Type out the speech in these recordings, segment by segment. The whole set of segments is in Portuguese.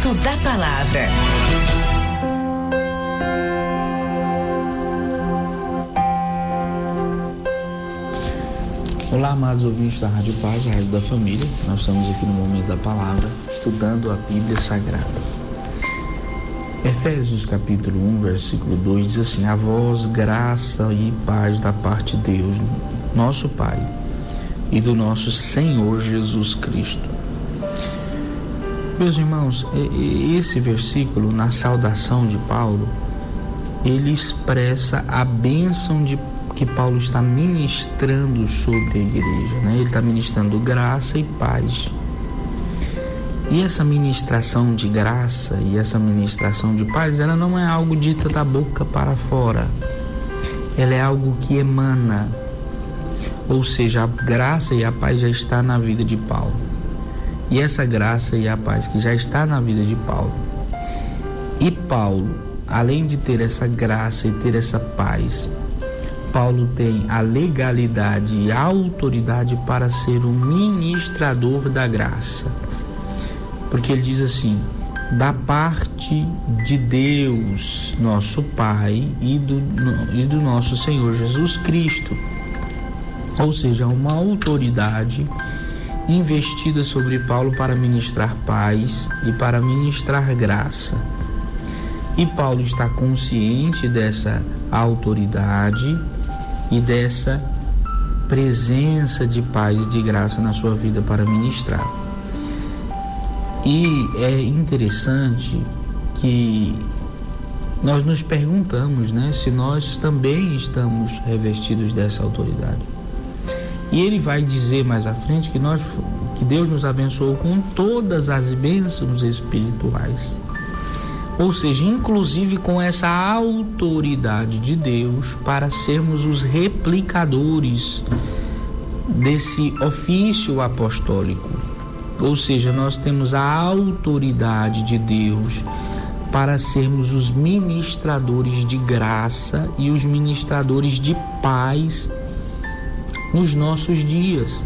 Momento da Palavra. Olá, amados ouvintes da Rádio Paz, a Rádio da Família. Nós estamos aqui no Momento da Palavra, estudando a Bíblia Sagrada. Efésios capítulo 1, versículo 2 diz assim: a vós graça e paz da parte de Deus, nosso Pai, e do nosso Senhor Jesus Cristo. Meus irmãos, esse versículo, na saudação de Paulo, ele expressa a bênção que Paulo está ministrando sobre a igreja, né? Ele está ministrando graça e paz. E essa ministração de graça e essa ministração de paz, ela não é algo dita da boca para fora. Ela é algo que emana. Ou seja, a graça e a paz já está na vida de Paulo. E essa graça e a paz que já está na vida de Paulo. E Paulo, além de ter essa graça e ter essa paz, Paulo tem a legalidade e a autoridade para ser um ministrador da graça. Porque ele diz assim: da parte de Deus, nosso Pai, e do nosso Senhor Jesus Cristo. Ou seja, uma autoridade investida sobre Paulo para ministrar paz e para ministrar graça. E Paulo está consciente dessa autoridade e dessa presença de paz e de graça na sua vida para ministrar. E é interessante que nós nos perguntamos, né, se nós também estamos revestidos dessa autoridade. E ele vai dizer mais à frente que Deus nos abençoou com todas as bênçãos espirituais. Ou seja, inclusive com essa autoridade de Deus para sermos os replicadores desse ofício apostólico. Ou seja, nós temos a autoridade de Deus para sermos os ministradores de graça e os ministradores de paz nos nossos dias.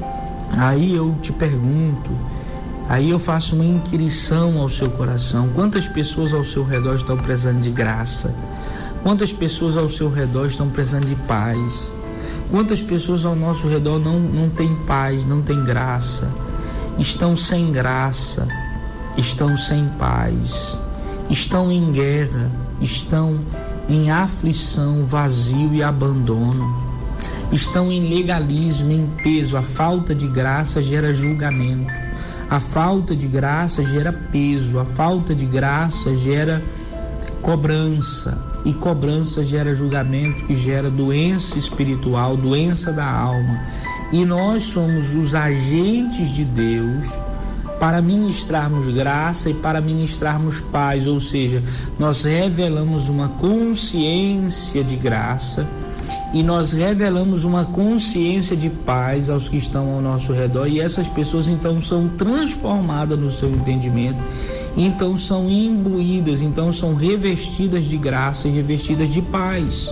Aí eu te pergunto, aí eu faço uma inquirição ao seu coração: quantas pessoas ao seu redor estão precisando de graça? Quantas pessoas ao seu redor estão precisando de paz? Quantas pessoas ao nosso redor não têm paz, não têm graça? Estão sem graça, estão sem paz, estão em guerra, estão em aflição, vazio e abandono, estão em legalismo, em peso. A falta de graça gera julgamento, a falta de graça gera peso, a falta de graça gera cobrança, e cobrança gera julgamento, que gera doença espiritual, doença da alma. E nós somos os agentes de Deus para ministrarmos graça e para ministrarmos paz. Ou seja, nós revelamos uma consciência de graça e nós revelamos uma consciência de paz aos que estão ao nosso redor, e essas pessoas então são transformadas no seu entendimento, então são imbuídas, então são revestidas de graça e revestidas de paz.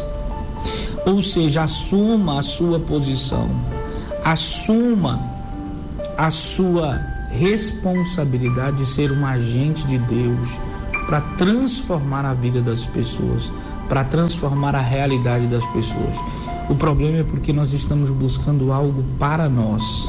Ou seja, assuma a sua posição, assuma a sua responsabilidade de ser um agente de Deus para transformar a vida das pessoas, para transformar a realidade das pessoas. O problema é porque nós estamos buscando algo para nós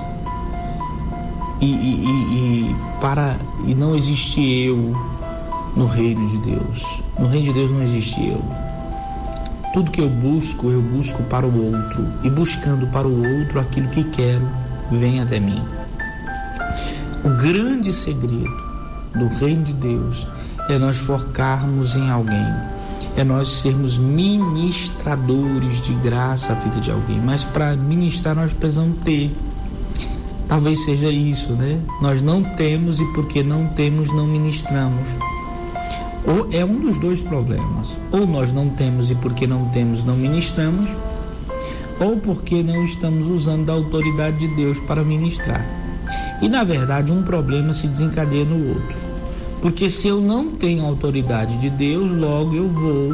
e não existe eu no reino de Deus. No reino de Deus não existe eu. Tudo que eu busco para o outro, e buscando para o outro aquilo que quero, vem até mim. O grande segredo do reino de Deus é nós focarmos em alguém, é nós sermos ministradores de graça à vida de alguém. Mas para ministrar nós precisamos ter. Talvez seja isso, né? Nós não temos, e porque não temos, não ministramos. Ou é um dos dois problemas: ou nós não temos e porque não temos, não ministramos, ou porque não estamos usando da autoridade de Deus para ministrar. E na verdade um problema se desencadeia no outro, porque se eu não tenho autoridade de Deus, logo eu vou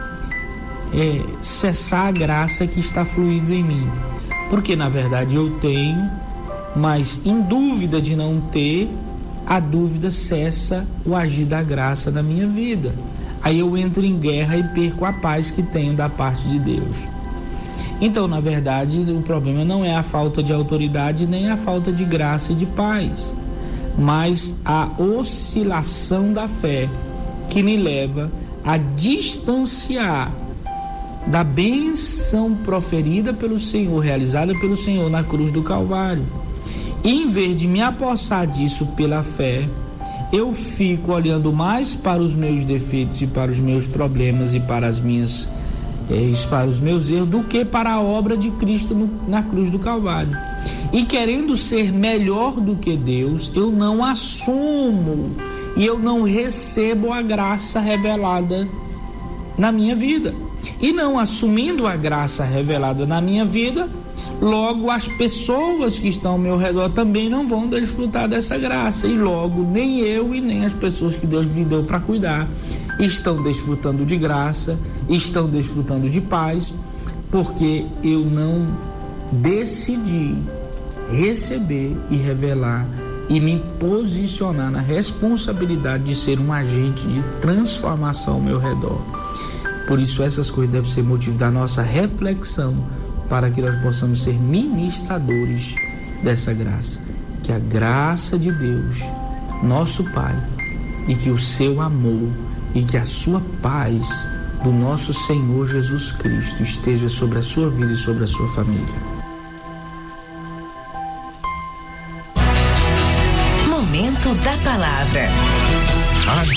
cessar a graça que está fluindo em mim, porque na verdade eu tenho, mas em dúvida de não ter, a dúvida cessa o agir da graça na minha vida. Aí eu entro em guerra e perco a paz que tenho da parte de Deus. Então, na verdade, o problema não é a falta de autoridade nem a falta de graça e de paz, mas a oscilação da fé que me leva a distanciar da bênção proferida pelo Senhor, realizada pelo Senhor na cruz do Calvário. E em vez de me apossar disso pela fé, eu fico olhando mais para os meus defeitos e para os meus problemas e para os meus erros do que para a obra de Cristo na cruz do Calvário. E querendo ser melhor do que Deus, eu não assumo e eu não recebo a graça revelada na minha vida. E não assumindo a graça revelada na minha vida, logo as pessoas que estão ao meu redor também não vão desfrutar dessa graça. E logo nem eu e nem as pessoas que Deus me deu para cuidar estão desfrutando de graça, estão desfrutando de paz, porque eu não decidi receber e revelar e me posicionar na responsabilidade de ser um agente de transformação ao meu redor. Por isso essas coisas devem ser motivo da nossa reflexão, para que nós possamos ser ministradores dessa graça. Que a graça de Deus, nosso Pai, e que o seu amor e que a sua paz do nosso Senhor Jesus Cristo esteja sobre a sua vida e sobre a sua família. Momento da Palavra.